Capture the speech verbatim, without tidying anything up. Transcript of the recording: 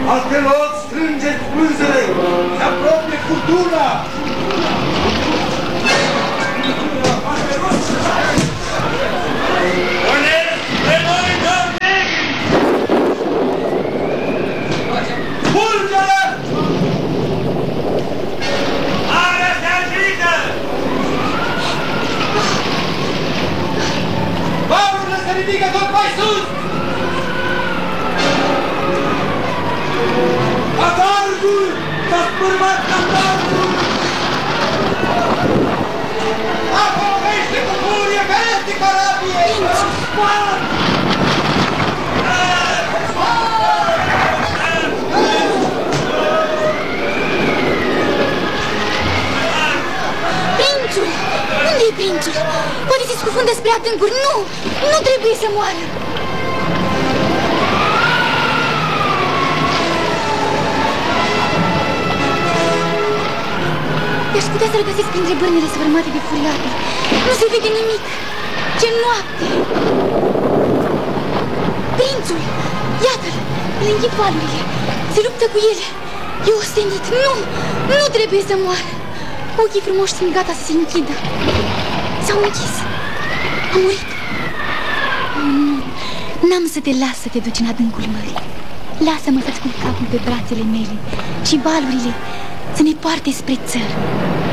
Altelor strângeți pânzele, se apropie furtuna! Puneți pe noi, Doamne! Fulgere! Marea se agită! Valurile se ridică tot mai sus! Catargul! S-a spârmat catargul! Apolovește cu furie peste corabie! Spart! Prințul! Unde e prințul? Poate se scufundă spre adâncuri. Nu! Nu trebuie să moară! I-aș putea să-l găsesc printre bărnele sfărmate de furiate. Nu se vede nimic. Ce noapte! Prințul! Iată-l! Îl înghit valurile. Se luptă cu ele. E ostenit. Nu! Nu trebuie să moară. Ochii frumoși sunt gata să se închidă. S-au închis. A murit. Nu, n-am să te las să te duci în adâncul mării. Lasă-mă să-ți culc capul pe brațele mele și valurile să ne poarte spre țăr.